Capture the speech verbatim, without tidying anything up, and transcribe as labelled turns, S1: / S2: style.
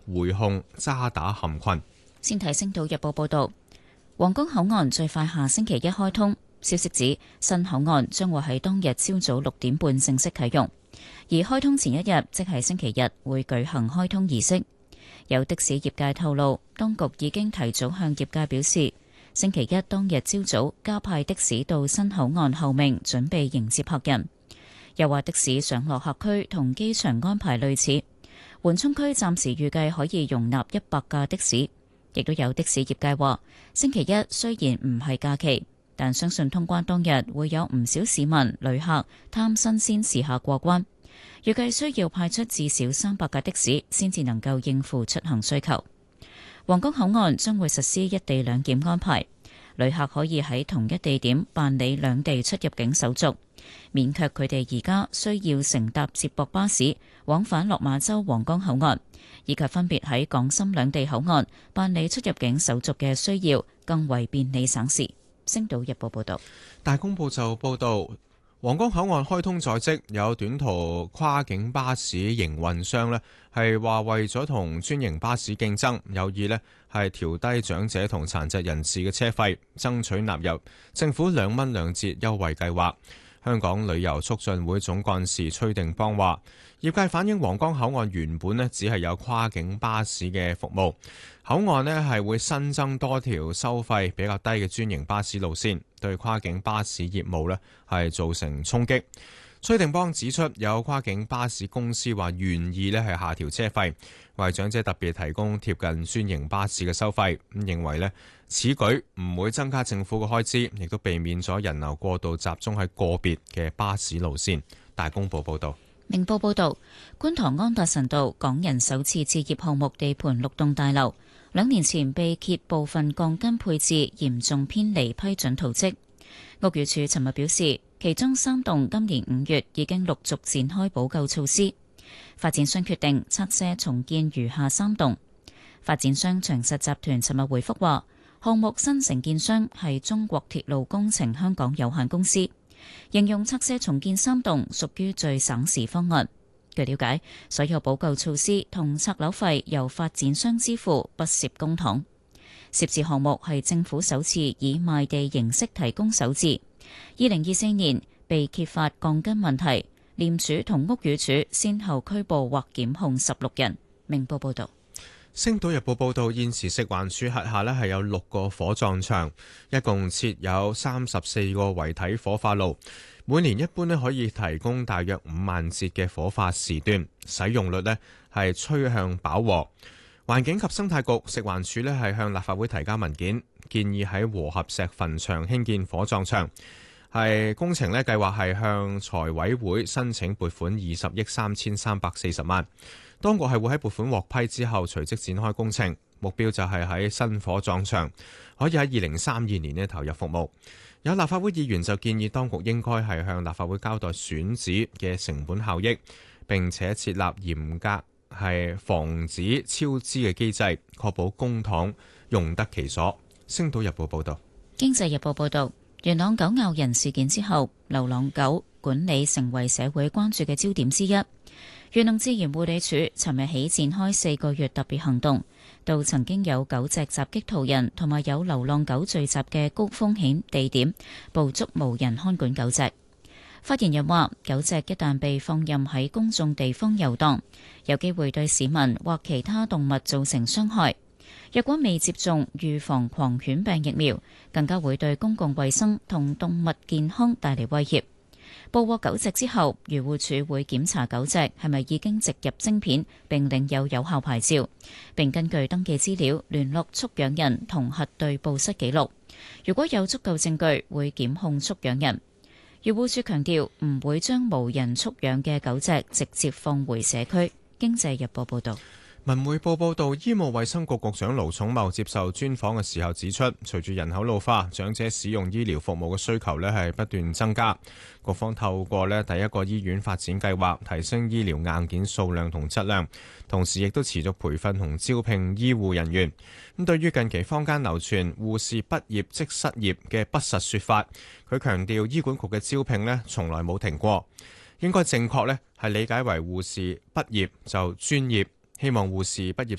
S1: 回控渣打陷困。
S2: 先睇《星島日報》報導，皇崗口岸最快下星期一開通。消息指，新口岸將會喺當日朝早六點半正式啟用，而開通前一日，即係星期日，會舉行開通儀式。有的士業界透露，當局已經提早向業界表示，星期一當日朝早加派的士到新口岸候命，準備迎接客人。又話的士上落客區同機場安排類似，緩衝區暫時預計可以容納一百架的士。亦都有的士業界話，星期一雖然唔係假期，但相信通關當日會有唔少市民、旅客貪新鮮試下過關，預計需要派出至少三百架的士先至能夠應付出行需求。皇崗口岸將會實施一地兩檢安排，旅客可以喺同一地點辦理兩地出入境手續，免卻佢哋而家需要乘搭接駁巴士往返落馬洲皇崗口岸，以及分別喺港深兩地口岸辦理出入境手續嘅需要，更為便利省時。星島日報報道。
S1: 大公報就報道，皇崗口岸開通在即，有短途跨境巴士營運商呢係話為咗同專營巴士競爭，有意呢係調低長者同殘疾人士嘅車費，爭取納入政府兩蚊兩折優惠計劃。香港旅遊促進會總幹事崔定邦話，業界反映皇崗口岸原本呢只係有跨境巴士嘅服務，口岸呢係會新增多條收費比較低嘅專營巴士路線，對跨境巴士業務呢係造成衝擊。崔定邦指出，有跨境巴士公司話願意呢係下調車費，為長者特別提供貼近專營巴士嘅收費，咁認為呢此舉唔會增加政府嘅開支，亦都避免咗人流過度集中喺個別嘅巴士路線。大公報報道。
S2: 明報報道，觀塘安達臣道港人首次置業項目地盤六棟大樓，兩年前被揭部分鋼筋配置嚴重偏離批准圖則。屋宇署尋日表示，其中三棟今年五月已經陸續展開補救措施。發展商決定拆卸重建餘下三棟。發展商長實集團尋日回覆話，項目新承建商係中國鐵路工程香港有限公司，形容拆卸重建三棟屬於最省時方案。據了解，所有補救措施同拆樓費由發展商支付，不涉公帑。涉事項目係政府首次以賣地形式提供首置。二零二四年被揭發鋼筋問題，廉署同屋宇署先後拘捕或檢控十六人。明報報道。
S1: 星島日報報道，現時食環署轄下呢係有六個火葬場，一共設有三十四個遺體火化爐，每年一般呢可以提供大約五萬節嘅火化時段，使用率呢係趨向飽和。環境及生態局、食環署呢係向立法會提交文件，建議喺和合石墳場興建火葬場。係工程呢計劃係向財委會申請撥款二十億三千三百四十萬。當局係會喺撥款獲批之後隨即展開工程，目標就係喺新火葬場可以喺二零三二年呢投入服務。有立法會議員就建議當局應該係向立法會交代選址嘅成本效益，並且設立嚴格係防止超支嘅機制，確保公帑用得其所。星島日報報道。
S2: 經濟日報報道，元朗狗咬人事件之後，流浪狗管理成為社會關注嘅焦點之一。元朗自然護理署尋日起展開四個月特別行動，到曾經有狗隻襲擊途人同埋有流浪狗聚集嘅高風險地點，捕捉無人看管狗隻。發言人話，狗隻一旦被放任喺公眾地方遊蕩，有機會對市民或其他動物造成傷害。若果未接種預防狂犬病疫苗，更加會對公共衛生同動物健康帶嚟威脅。捕獲狗隻之後，漁護署會檢查狗隻係咪已經植入晶片並領有有效牌照，並根據登記資料聯絡畜養人同核對報失記錄。如果有足夠證據，會檢控畜養人。漁護署強調唔會將無人畜養嘅狗隻直接放回社區。經濟日報報道。
S1: 文匯報報道，醫務衛生局局長盧寵茂接受專訪嘅時候指出，隨住人口老化，長者使用醫療服務嘅需求呢係不斷增加。局方透過呢第一個醫院發展計劃，提升醫療硬件數量同質量，同時亦都持續培訓同招聘醫護人員。咁對於近期坊間流傳護士畢業即失業嘅不實說法，佢強調醫管局嘅招聘呢從來冇停過，應該正確呢係理解為護士畢業就專業。希望護士畢業